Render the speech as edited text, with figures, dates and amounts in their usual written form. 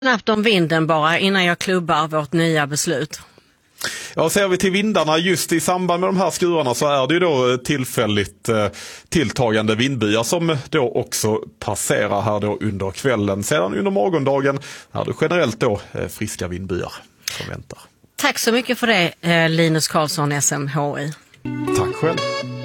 Snabbt om vinden bara innan jag klubbar vårt nya beslut. Ja, ser vi till vindarna just i samband med de här skurarna så är det ju då tillfälligt tilltagande vindbyar som då också passerar här då under kvällen. Sedan under morgondagen är det generellt då friska vindbyar som väntar. Tack så mycket för det, Linus Karlsson, SMHI. Tack själv.